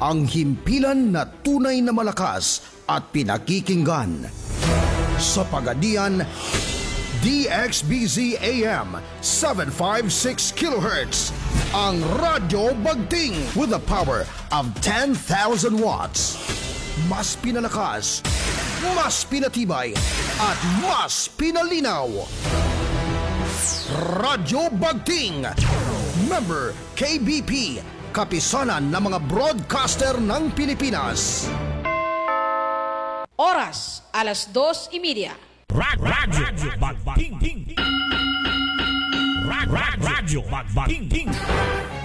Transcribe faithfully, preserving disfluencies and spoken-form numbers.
ang himpilan na tunay na malakas at pinakikinggan. Sa Pagadian, D X B Z A M seven fifty-six kilohertz, ang Radyo Bagting with a power of ten thousand watts. Mas pinalakas, mas pinatibay, at mas pinalinaw. Radyo Bagting, member K B P, kapisanan ng mga broadcaster ng Pilipinas. Oras, alas dos y media. Radyo Bagting. Radyo Bagting.